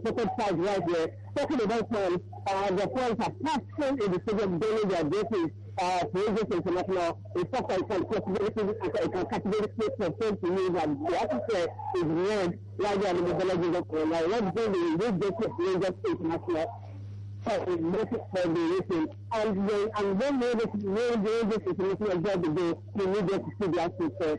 second side right here. Talking about points, the points are passing in the stadium during their addresses. Rangers International, in fact, I can categorically confirm to you that the atmosphere is red right there in the Bellagio of Corona. Let's go to the Rangers International. For the rating, and when Rangers International got the goal, we needed to see the atmosphere.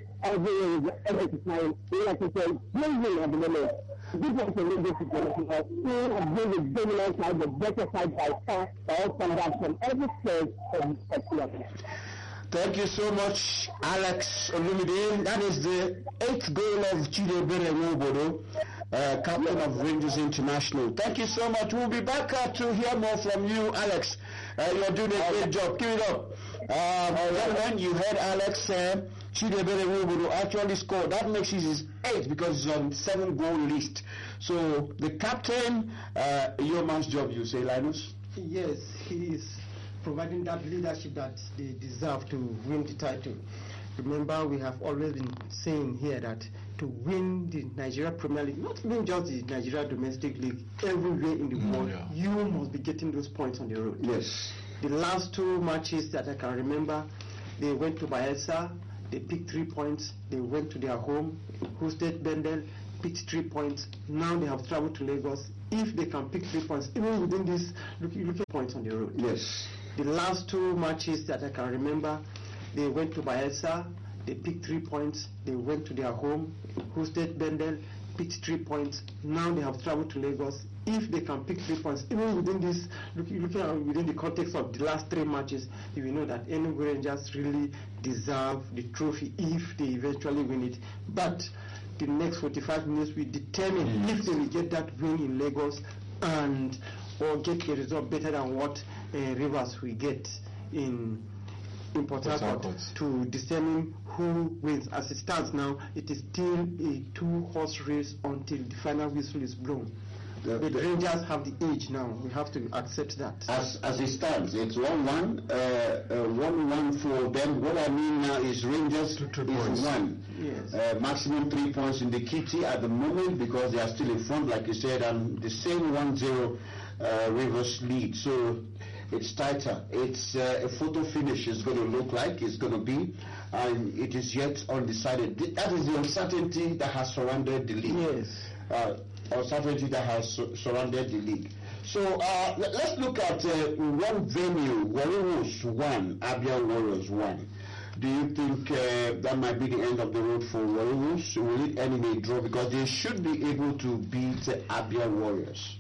Every time, we have to say, blazing at the moment. This was a Rangers International. We have been the dominant side, the better side by far, by all standards from every stage of the club. Thank you so much, Alex Olumide. That is the 8th goal of Chidebere Nwobodo, captain of Rangers International. Thank you so much. We'll be back to hear more from you, Alex. You're doing a great job. Keep it up. Gentlemen, you heard Alex Chidebere Nwobodo actually scored. That makes it his 8th because he's on 7-goal list. So the captain, your man's job, you say, Linus? Yes, he is providing that leadership that they deserve to win the title. Remember, we have always been saying here that to win the Nigeria Premier League, not even just the Nigeria Domestic League, everywhere in the world, you must be getting those points on the road. Yes. The last 2 matches that I can remember, they went to Bayelsa, they picked 3 points, they went to their home, hosted Bendel, picked 3 points. Now they have traveled to Lagos. If they can pick 3 points, even within this, looking at points on the road. Yes. The last 2 matches that I can remember, they went to Bayelsa, they picked 3 points, they went to their home, hosted Bendel, picked 3 points. Now they have traveled to Lagos. If they can pick 3 points, even within this, looking at within the context of the last 3 matches, you will know that Enugu Rangers really deserve the trophy if they eventually win it. But the next 45 minutes will determine if they will get that win in Lagos and or get a result better than what Rivers will get in Port Harcourt to determine who wins. As it stands now, it is still a 2-horse race until the final whistle is blown. The Rangers have the edge now. We have to accept that. As it stands, it's 1-1. 1-1 for them. What I mean now is Rangers is 1. Yes. Maximum 3 points in the kitty at the moment because they are still in front, like you said, and the same 1-0 Rivers lead. So it's tighter. It's a photo finish is going to look like it's going to be, and it is yet undecided. That is the uncertainty that has surrounded the league. Yes. Uncertainty that has surrounded the league. So let's look at one venue. Warriors 1, Abia Warriors 1. Do you think that might be the end of the road for Warriors? Will it end in a draw? Because they should be able to beat Abia Warriors.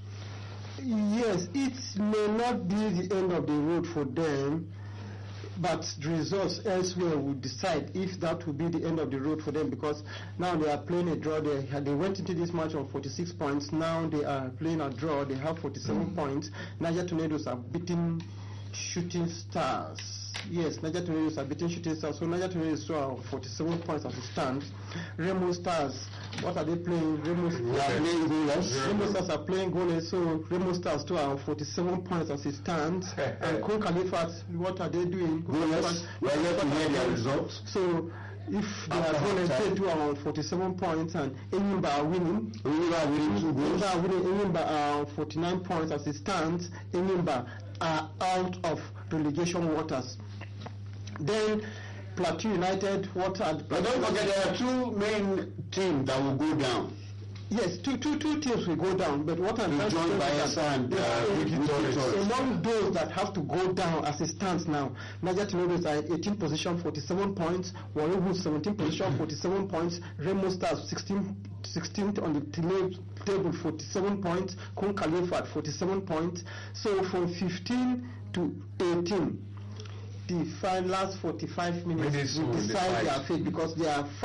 Yes, it may not be the end of the road for them, but the results elsewhere will decide if that will be the end of the road for them, because now they are playing a draw. They went into this match on 46 points. Now they are playing a draw. They have 47 points. Niger Tornadoes are beating Shooting Stars. Yes, Niger Tornadoes are beating Shooting Stars. So Niger Tornadoes are 47 points as it stands. Remo Stars, what are they playing? Remo Stars are playing goalless. So Remo Stars too are 47 points as it stands. And Kun Khalifat, what are they doing? Goalless. Well, let me hear their results. So if they are goalless, they do around 47 points, and Enyimba are winning. Enyimba are winning 2 goals. Enyimba are 49 points as it stands. Enyimba are out of relegation waters. Then Plateau United, what are... But don't forget there are 2 main teams that will go down. Yes, two teams will go down, but what I'm trying to say is among those that have to go down as it stands now, Niger Tornadoes are 18th position, 47 points, Warriors 17th position, 47 points, Remo Stars 16th on the table, 47 points, Kun Khalifat 47 points. So from 15 to 18, the last 45 minutes will decide their fate, because they are